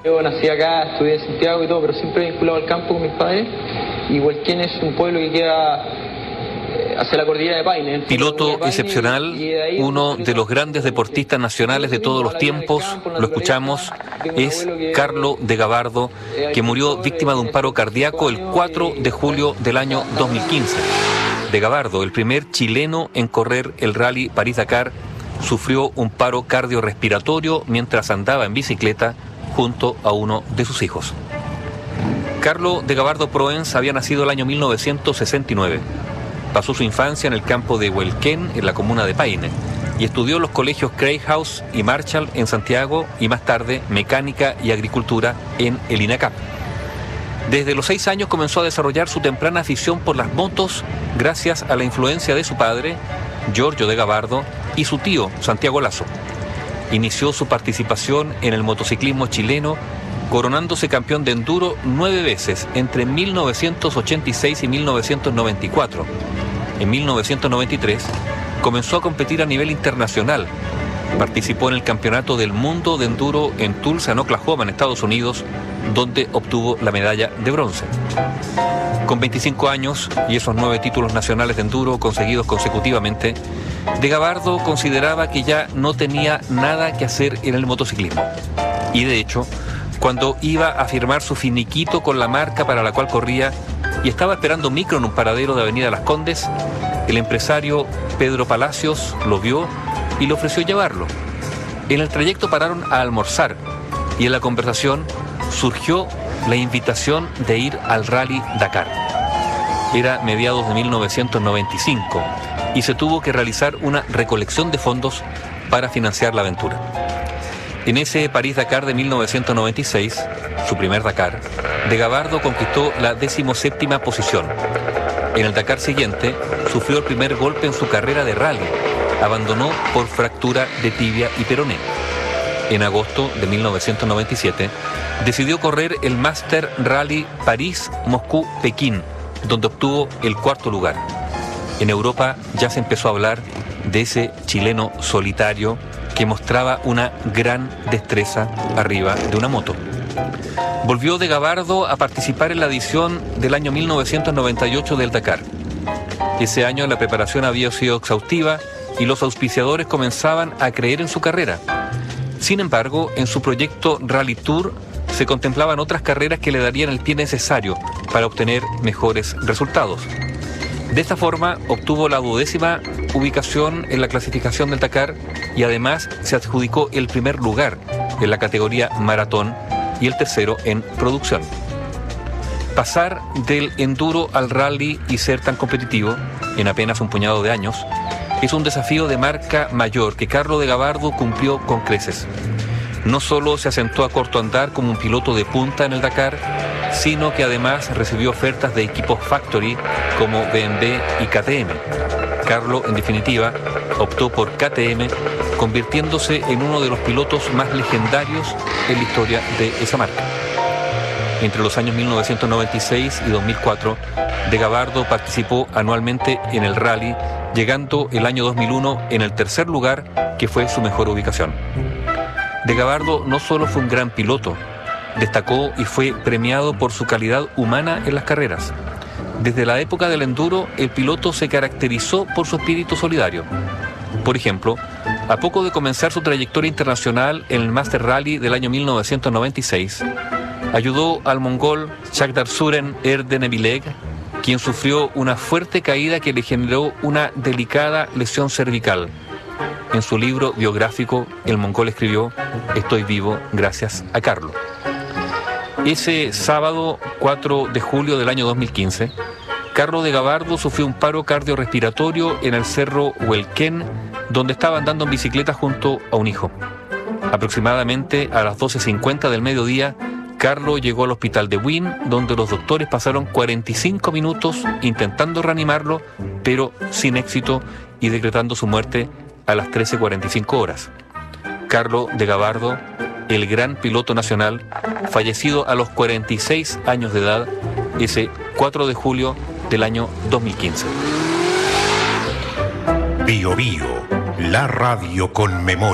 Yo nací acá, estudié en Santiago y todo, pero siempre vinculado al campo con mis padres. Y Huelquén es un pueblo que queda hacia la cordillera de Paine. Piloto excepcional, uno de los grandes deportistas nacionales de todos los tiempos, lo escuchamos, es Carlo de Gabardo, que murió víctima de un paro cardíaco el 4 de julio del año 2015. De Gabardo, el primer chileno en correr el rally París-Dakar, sufrió un paro cardiorrespiratorio mientras andaba en bicicleta junto a uno de sus hijos. Carlo de Gabardo Proens había nacido el año 1969. Pasó su infancia en el campo de Huelquén, en la comuna de Paine, y estudió en los colegios Cray House y Marshall en Santiago y más tarde mecánica y agricultura en el INACAP. Desde los 6 años comenzó a desarrollar su temprana afición por las motos gracias a la influencia de su padre, Giorgio de Gabardo, y su tío, Santiago Lasso. Inició su participación en el motociclismo chileno, coronándose campeón de enduro 9 veces entre 1986 y 1994. En 1993 comenzó a competir a nivel internacional. Participó en el Campeonato del Mundo de Enduro en Tulsa, en Oklahoma, en Estados Unidos, donde obtuvo la medalla de bronce. Con 25 años y esos 9 títulos nacionales de enduro conseguidos consecutivamente, de Gabardo consideraba que ya no tenía nada que hacer en el motociclismo. Y de hecho, cuando iba a firmar su finiquito con la marca para la cual corría y estaba esperando micro en un paradero de Avenida Las Condes, el empresario Pedro Palacios lo vio y le ofreció llevarlo. En el trayecto pararon a almorzar y en la conversación surgió la invitación de ir al Rally Dakar. Era mediados de 1995 y se tuvo que realizar una recolección de fondos para financiar la aventura. En ese París-Dakar de 1996, su primer Dakar, de Gabardo conquistó la 17ª posición. En el Dakar siguiente, sufrió el primer golpe en su carrera de rally. Abandonó por fractura de tibia y peroné. En agosto de 1997, decidió correr el Master Rally París-Moscú-Pekín, donde obtuvo el 4º lugar. En Europa ya se empezó a hablar de ese chileno solitario que mostraba una gran destreza arriba de una moto. Volvió de Gabardo a participar en la edición del año 1998 del Dakar. Ese año la preparación había sido exhaustiva y los auspiciadores comenzaban a creer en su carrera. Sin embargo, en su proyecto Rally Tour se contemplaban otras carreras que le darían el pie necesario para obtener mejores resultados. De esta forma, obtuvo la 12ª ubicación en la clasificación del Dakar y además se adjudicó el primer lugar en la categoría maratón y el 3º en producción. Pasar del enduro al rally y ser tan competitivo en apenas un puñado de años es un desafío de marca mayor que Carlo de Gabardo cumplió con creces. No solo se asentó a corto andar como un piloto de punta en el Dakar, sino que además recibió ofertas de equipos factory como BMW y KTM. Carlo, en definitiva, optó por KTM, convirtiéndose en uno de los pilotos más legendarios en la historia de esa marca. Entre los años 1996 y 2004, de Gabardo participó anualmente en el rally, llegando el año 2001 en el 3er lugar, que fue su mejor ubicación. De Gabardo no solo fue un gran piloto, destacó y fue premiado por su calidad humana en las carreras. Desde la época del enduro, el piloto se caracterizó por su espíritu solidario. Por ejemplo, a poco de comenzar su trayectoria internacional en el Master Rally del año 1996, ayudó al mongol Chagdarsuren Erdenebileg, quien sufrió una fuerte caída que le generó una delicada lesión cervical. En su libro biográfico, el mongol escribió: "Estoy vivo gracias a Carlo". Ese sábado 4 de julio del año 2015, Carlo de Gabardo sufrió un paro cardiorrespiratorio en el cerro Huelquén, donde estaba andando en bicicleta junto a un hijo. Aproximadamente a las 12:50 del mediodía, Carlo llegó al hospital de Buin, donde los doctores pasaron 45 minutos intentando reanimarlo, pero sin éxito, y decretando su muerte a las 13:45 horas. Carlo de Gabardo, el gran piloto nacional, fallecido a los 46 años de edad, ese 4 de julio del año 2015. Bio Bio, la radio con memoria.